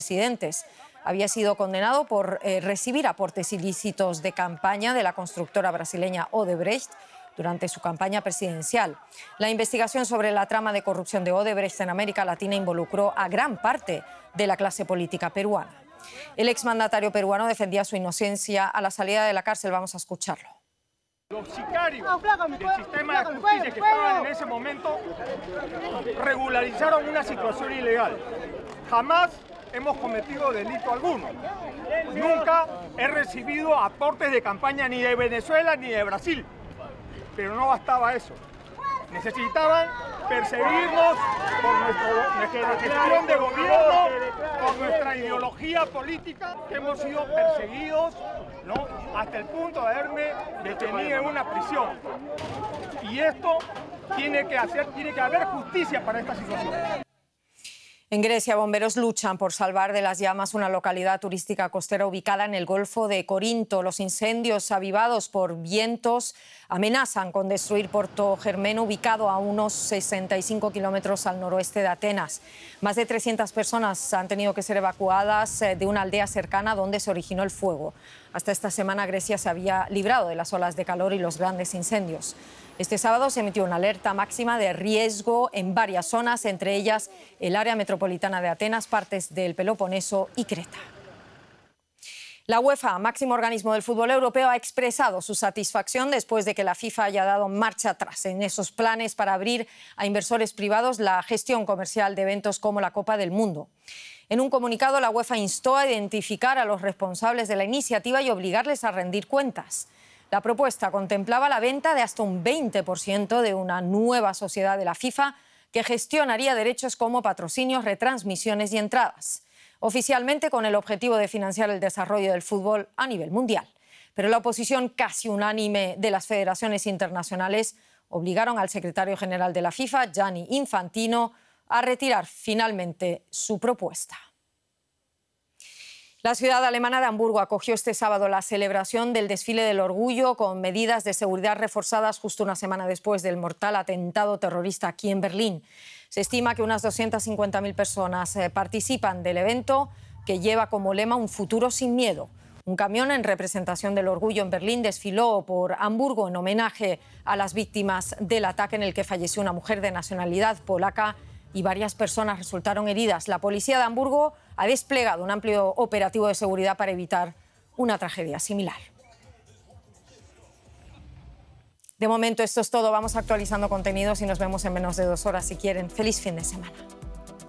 presidentes. Había sido condenado por recibir aportes ilícitos de campaña de la constructora brasileña Odebrecht durante su campaña presidencial. La investigación sobre la trama de corrupción de Odebrecht en América Latina involucró a gran parte de la clase política peruana. El exmandatario peruano defendía su inocencia a la salida de la cárcel. Vamos a escucharlo. Los sicarios del sistema de justicia que estaban en ese momento regularizaron una situación ilegal. Jamás hemos cometido delito alguno. Nunca he recibido aportes de campaña ni de Venezuela ni de Brasil. Pero no bastaba eso. Necesitaban perseguirnos por nuestra gestión de gobierno, por nuestra ideología política. Hemos sido perseguidos, ¿no?, hasta el punto de haberme detenido en una prisión. Y esto tiene que haber justicia para esta situación. En Grecia, bomberos luchan por salvar de las llamas una localidad turística costera ubicada en el Golfo de Corinto. Los incendios avivados por vientos amenazan con destruir Porto Germeno, ubicado a unos 65 kilómetros al noroeste de Atenas. Más de 300 personas han tenido que ser evacuadas de una aldea cercana donde se originó el fuego. Hasta esta semana Grecia se había librado de las olas de calor y los grandes incendios. Este sábado se emitió una alerta máxima de riesgo en varias zonas, entre ellas el área metropolitana de Atenas, partes del Peloponeso y Creta. La UEFA, máximo organismo del fútbol europeo, ha expresado su satisfacción después de que la FIFA haya dado marcha atrás en esos planes para abrir a inversores privados la gestión comercial de eventos como la Copa del Mundo. En un comunicado, la UEFA instó a identificar a los responsables de la iniciativa y obligarles a rendir cuentas. La propuesta contemplaba la venta de hasta un 20% de una nueva sociedad de la FIFA que gestionaría derechos como patrocinios, retransmisiones y entradas, oficialmente con el objetivo de financiar el desarrollo del fútbol a nivel mundial. Pero la oposición casi unánime de las federaciones internacionales obligaron al secretario general de la FIFA, Gianni Infantino, a retirar finalmente su propuesta. La ciudad alemana de Hamburgo acogió este sábado la celebración del desfile del orgullo con medidas de seguridad reforzadas justo una semana después del mortal atentado terrorista aquí en Berlín. Se estima que unas 250.000 personas participan del evento, que lleva como lema un futuro sin miedo. Un camión en representación del orgullo en Berlín desfiló por Hamburgo en homenaje a las víctimas del ataque en el que falleció una mujer de nacionalidad polaca y varias personas resultaron heridas. La policía de Hamburgo ha desplegado un amplio operativo de seguridad para evitar una tragedia similar. De momento esto es todo. Vamos actualizando contenidos y nos vemos en menos de 2 horas si quieren. Feliz fin de semana.